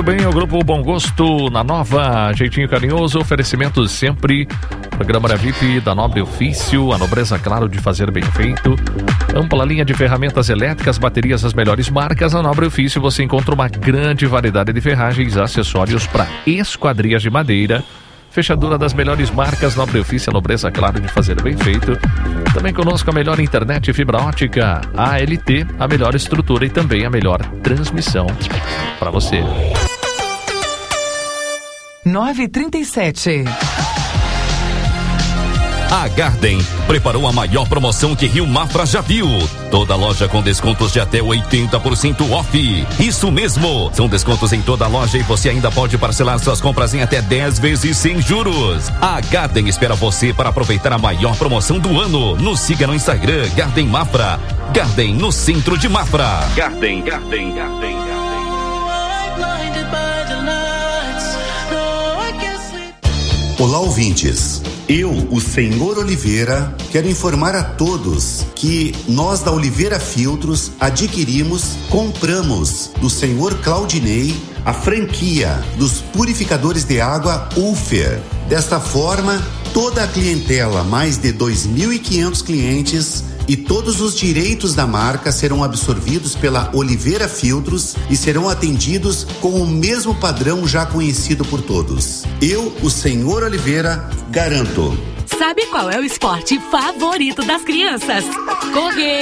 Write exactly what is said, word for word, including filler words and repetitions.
bem, o Grupo Bom Gosto na Nova, jeitinho carinhoso, oferecimentos sempre, programa da V I P da Nobre Ofício, a nobreza, claro, de fazer bem feito, ampla linha de ferramentas elétricas, baterias das melhores marcas. Na Nobre Ofício você encontra uma grande variedade de ferragens, acessórios para esquadrias de madeira, fechadura das melhores marcas. Nobre Ofício, a nobreza, claro, de fazer bem feito. Também conosco a melhor internet fibra ótica, A L T, a melhor estrutura e também a melhor transmissão para você. nove e trinta e sete. A Garden preparou a maior promoção que Rio Mafra já viu. Toda loja com descontos de até oitenta por cento off. Isso mesmo, são descontos em toda a loja e você ainda pode parcelar suas compras em até dez vezes sem juros. A Garden espera você para aproveitar a maior promoção do ano. Nos siga no Instagram, Garden Mafra. Garden no centro de Mafra. Garden, Garden, Garden, Garden. Olá, ouvintes. Eu, o senhor Oliveira, quero informar a todos que nós da Oliveira Filtros adquirimos, compramos do senhor Claudinei a franquia dos purificadores de água Ulfer. Desta forma, toda a clientela, mais de dois mil e quinhentos clientes, e todos os direitos da marca serão absorvidos pela Oliveira Filtros e serão atendidos com o mesmo padrão já conhecido por todos. Eu, o senhor Oliveira, garanto. Sabe qual é o esporte favorito das crianças? Correr.